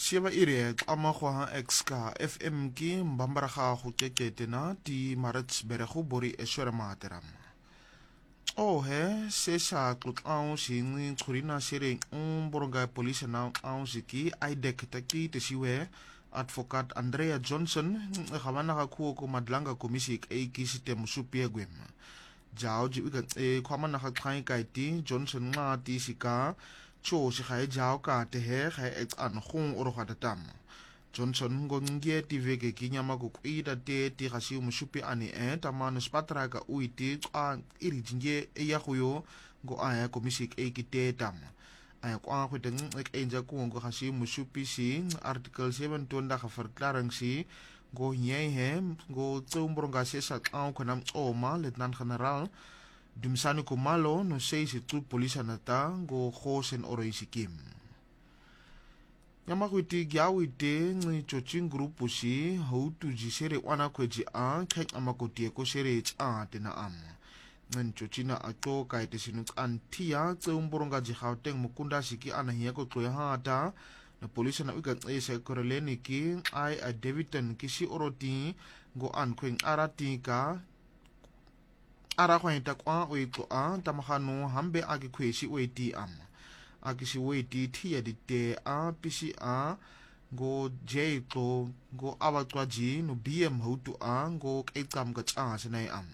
Sheba ire amagoha exka FM ki mbambaraga go keketena di marats berego bori eswera materam. Oh he se sa klut au singi tsurina sering boronga police na au siki aidek taki te siwe advokat Andrea Johnson gawana ga kuo ko madlanga komisi e ki sistem supie gwem. Jao ji wika kwamana ga tkhai kaiti Johnson nga ti sika cho si khai jao ka te he khai ex an khung oro khata tam Johnson ngongie ti veke kinyama ko kuida te ti khasi musupi ani tamana spatra ka uiti a iri jinge e ya khuyo go aya komisi e ki te tam aya kwa khweteng ek enja ko ngo khasi musupi si article 7 tonda ga verklaring si go nye he go tsumboronga se sa au khonam oma lieutenant general Dumsani Kumalo no sei si tu polisa nata go khosen oroisikim. Yamakwiti gyawite ngi chochin grupu si houtu jisere wana kweji a kek amakotie ko sere a tena am. Ngan chochina ato kaite sinuk antia tseumboronga jihauteng mukunda siki anahia ko tloya hata na polisa na ugat se koreleni ki ai a Davidton kisi oroti go an kweng arati ka ara kwa hita kwa oito a tamakano hambe agi kwesi oiti am agisi oiti tia dite a pisi a go j to go awatwa ji no bm houtu a go ekam ka cha senai am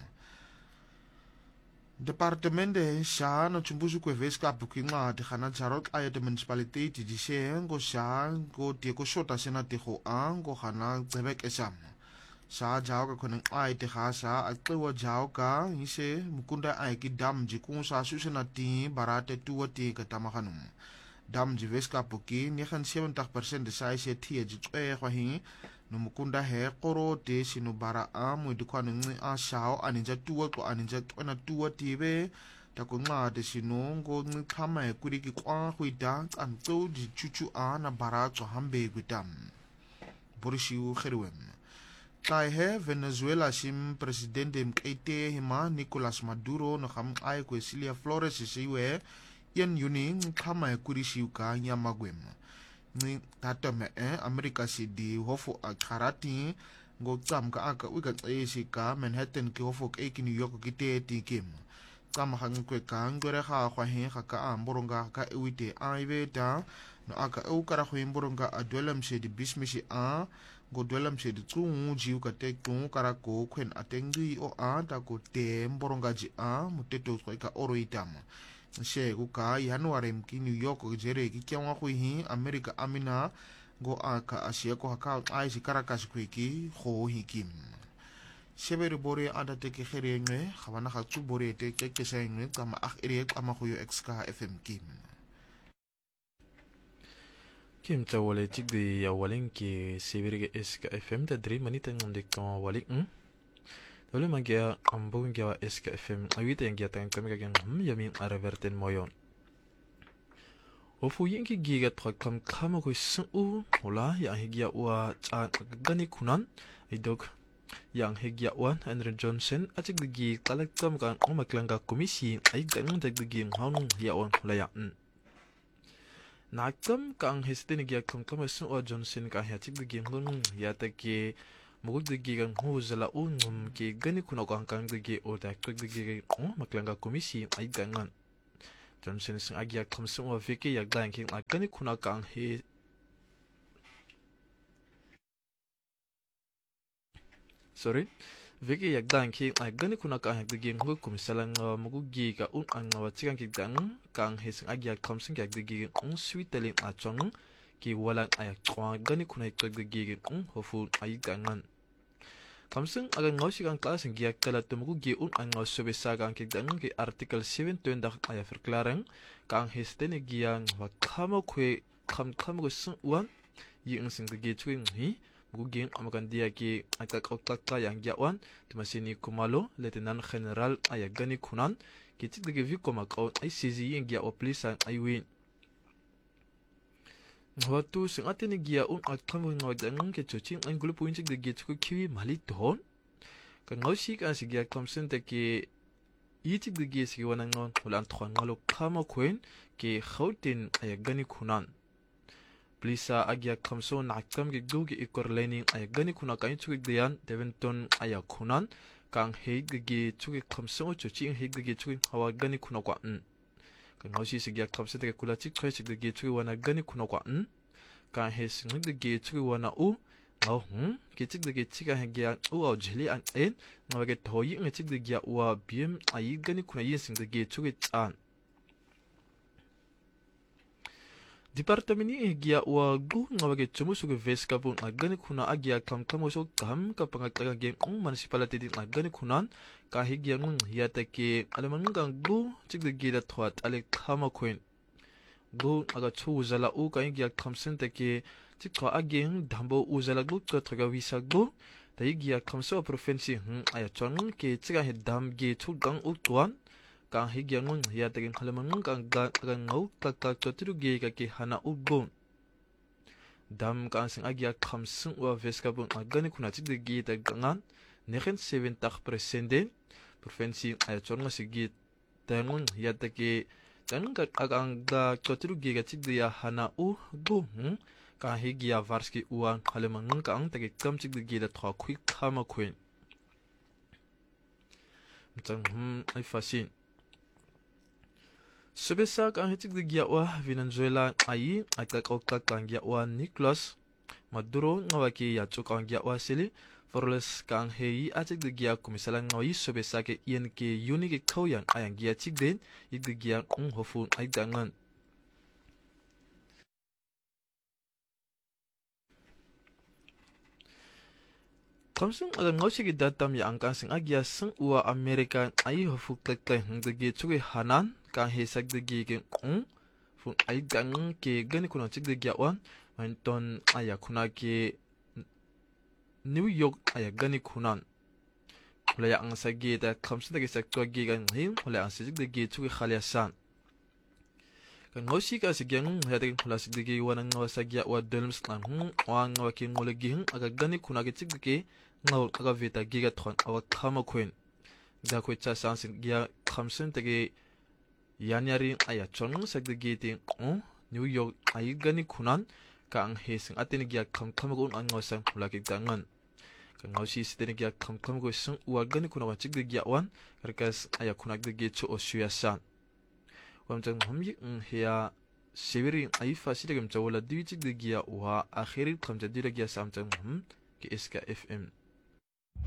departemente sha no chumbusu kwe veska bukinga de khana jarot aya de municipality di se go sha go de ko shota sena te go a go khana tsebek esam sa jao ka koneng ai te khasa atwa jao ka hise mukunda ai ki dam ji ku sa susena ti barate tuwa ti ka tamakanum dam ji veska poki 79% de sai se ti ji tswe kwa hi no mukunda he qoro te sinu bara a mu di kwaneng a shao aninja tuwa ko aninja twana tuwa ti be ta ko nga de sinu ngo ngi khama e kuri ki kwa huida an to ji chuchu a na bara tso hambe gudam borishiu kherwem Tai he Venezuela sim presidente mkete hima Nicolas Maduro no kham ai ko Celia Flores siwe yen yuni khama e kurisiu ka nyamagwem ni tatame America di hofu akharati go tsam ka aka uga tsesi ka Manhattan ki hofu ke ki New York ki te ti kim tsam hang kwe ka ngore kha khwa he kha ka amboronga ka uite ai beta no aka u kara khwe mboronga adwelam se di bismisi a go dwelam se di tsungu jiu ka te tsungu kara ko kwen atengi o a ta ko te mboronga ji a muteto kwa ka oro itama she ku ka January mki New York jere ki kyangwa ku hi America amina go aka asia ko ka ai si Caracas ku ki kho hi kim shebere bore ada te ke kherenge khawana kha tsu bore te ke senge kama akh ere kama khu yo xk fm kim Kim tawale tigdi ya walin ki sibirge SK FM tadri manita ngondik to walik Dole magia ambung gya SK FM awita yang gyatang kami kagen yamin araverten moyon Ofu yinki giga trakam kama ko su ola ya higya wa cha gani kunan idok yang higya wan Andrew Johnson atik gi talakam kan omaklanga komisi ay ganung daggi nghaung ya on laya Nakam kang hestin gya kong kamasun o Johnson ka hatik de gingun yata ki mugud de gigang hu zala unum ki gani kuna ko kang de gi o da tuk de gi maklanga komisi ay gangan Johnson sing agya kamsun o viki yak dan ki gani kuna kang he Viki yak dan ki gani kuna kang hak de gi ngu komisalang mugud gi ka ang watikan ki gang kang hesing agya kamsun yak de gi sweetelin achong ki walang ayak kwa gani kuna tuk de gi hofu ay gangan kamsun agang ngausigang klaseng gi kala tumugu gi ang sobesa kang ki gang ki article 7 tenda aya verklaring kang hestene gi yang wa kama kwe kam ko sun wan yi sing de gi twing hi Gugin amakan dia ki akak yang jawan tumasini kumalo lieutenant general ayagani kunan kitik de vi komakau ay sizi yang gia oplisa ay win Watu sing atini gia akam ngodang ke chochin ang gulu puinchik de gia chuku kiwi maliton kan ngausi ka si gia kamsen te ki itik de gia si wanangon ulan tkhon ngalo kama kwen ki khautin ayagani kunan Plisa agia kamso nakam ge gugi ikor lening ay gani kuna kain chugik dian Deventon aya kunan kang heig ge chugik kamso chuchi heig ge chugik hawa gani kuna kwa kang hausi sigia kamso de kula chik khoy sig ge chugik wana gani kuna kwa kang he sing ge chugik wana u ngau ge chik ge chika he ge u au jeli an en ngawa ge thoyi nge chik ge wa bim ay gani kuna yin sing ge chugik an Departamenti gia wa gu ngawage chumu suge veska pun agani kuna agia kam so kam ka pangataga ge municipality din agani kunan ka higia ngun hiata ke alaman gang gu chig ge da thwat ale khama khoin gu aga chu zala u ka higia kam sen te ke chikwa ageng dambo uzala gu ka thaga visa gu ta higia kam so province aya chon ke chiga he dam ge chu gang u tuan kang higia ngun hiata ke alaman gang ga ngau ka chotiru ge ka ke hana u gu dam kan sing agia kamsung wa veska pun agani kuna chig ge ta gangan negen 70% provinsi ay chornga sigi tangun yata ke tanung ka aganga chotiru ge ga chig ya hana u gu ka higia varski uan haleman ka ang ta ke kam chig ge da thwa khui khama khuin mchang ay fasin Sebesa kang hitik di giawa Venezuela ai akak kang giawa Nicolas Maduro ngawaki ya kang giawa sili Forles kang hei atik di gia kumisalang ngawi sebesa ke ien ke uni ke kau yang ayang gia cik den ik di gia hofun ai dangan Kamsung aga ngawsi ke datam ya angkang sing agia seng ua Amerika ai hofu kakay di chugi hanan kang hesak de ge fun ai gang ke gani kuna chik de gyawan manton aya kuna ke New York aya gani kunan hula ya ang sagi da kamsa de sak to ge gan hin hula ang sik de ge chugi khaliasan kan ngosi ka sigyang hada hula sik de ge wana ngawsa gya wa delms kan wa ngawa ke ngole ge aga gani kuna ke chik de ngaw aga veta ge ga thon awa khama khuin da ko cha san sin gya kamsen de Yanyari aya chong sagde gate New York ay gani kunan ka ang hesing atin gya kam go ang ngosang laki dangan ka ngausi sitin gya kam go sung uwa gani kunawa chigde gya wan karkas aya kunak de ge chu osuya san wamjang humyi heya severi ay fasile gam chawla diwi chigde gya wa akhiri kamja dira gya samjang ke SK FM